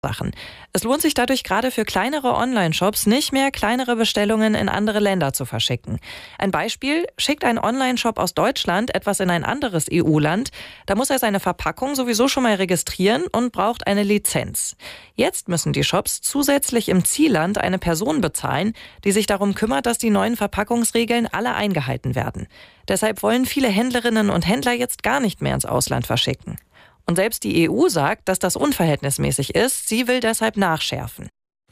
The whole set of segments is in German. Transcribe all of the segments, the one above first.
Sachen. Es lohnt sich dadurch gerade für kleinere Online-Shops nicht mehr, kleinere Bestellungen in andere Länder zu verschicken. Ein Beispiel: Schickt ein Online-Shop aus Deutschland etwas in ein anderes EU-Land, da muss er seine Verpackung sowieso schon mal registrieren und braucht eine Lizenz. Jetzt müssen die Shops zusätzlich im Zielland eine Person bezahlen, die sich darum kümmert, dass die neuen Verpackungsregeln alle eingehalten werden. Deshalb wollen viele Händlerinnen und Händler jetzt gar nicht mehr ins Ausland verschicken. Und selbst die EU sagt, dass das unverhältnismäßig ist. Sie will deshalb nachschärfen.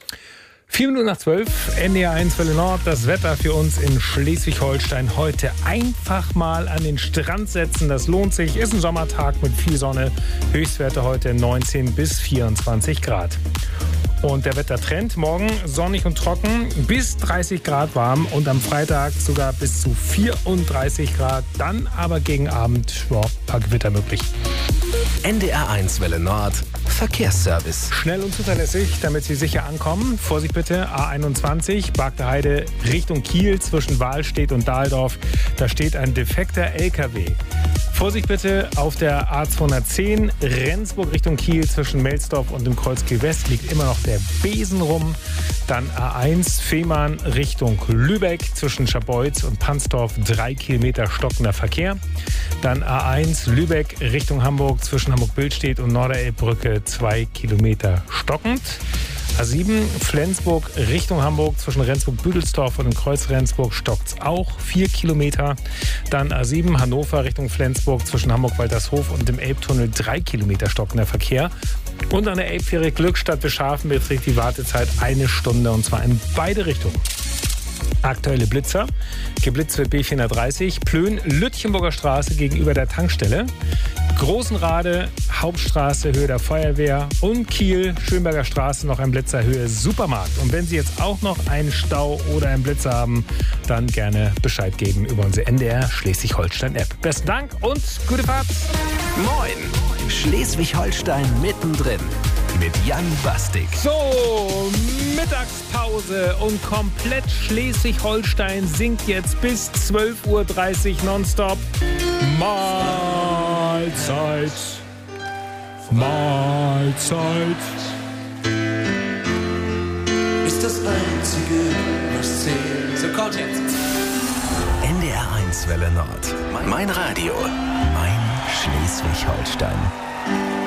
12:04, NDR 1 Welle Nord. Das Wetter für uns in Schleswig-Holstein heute: einfach mal an den Strand setzen. Das lohnt sich. Ist ein Sommertag mit viel Sonne. Höchstwerte heute 19 bis 24 Grad. Und der Wettertrend: morgen sonnig und trocken, bis 30 Grad warm und am Freitag sogar bis zu 34 Grad. Dann aber gegen Abend ein paar Gewitter möglich. NDR 1 Welle Nord Verkehrsservice. Schnell und zuverlässig, damit Sie sicher ankommen. Vorsicht bitte, A21, Bargter Heide Richtung Kiel zwischen Wahlstedt und Dahldorf. Da steht ein defekter LKW. Vorsicht bitte auf der A210 Rendsburg Richtung Kiel zwischen Melsdorf und dem Kreuzkiel West liegt immer noch der Besen rum. Dann A1 Fehmarn Richtung Lübeck zwischen Scharbeutz und Pansdorf 3 Kilometer stockender Verkehr. Dann A1 Lübeck Richtung Hamburg zwischen Hamburg-Billstedt und Norderelbbrücke 2 Kilometer stockend. A7 Flensburg Richtung Hamburg zwischen Rendsburg-Büdelsdorf und dem Kreuz Rendsburg stockt's auch 4 Kilometer. Dann A7 Hannover Richtung Flensburg zwischen Hamburg-Waltershof und dem Elbtunnel 3 Kilometer stockender Verkehr. Und an der Elbfähre Glückstadt Beschhafen beträgt die Wartezeit 1 Stunde und zwar in beide Richtungen. Aktuelle Blitzer: geblitzt wird B430 Plön Lütchenburger Straße gegenüber der Tankstelle, Großenrade Hauptstraße Höhe der Feuerwehr und Kiel Schönberger Straße noch ein Blitzer Höhe Supermarkt. Und wenn Sie jetzt auch noch einen Stau oder einen Blitzer haben, dann gerne Bescheid geben über unsere NDR Schleswig-Holstein-App. Besten Dank und gute Fahrt. Moin, Schleswig-Holstein mittendrin mit Jan Bastik. So, Mittagspause und komplett Schleswig-Holstein singt jetzt bis 12:30 Uhr nonstop. Mahlzeit, Mahlzeit. Ist das Einzige, was zählt. So, kommt jetzt. NDR 1 Welle Nord. Mein Radio. Mein Schleswig-Holstein.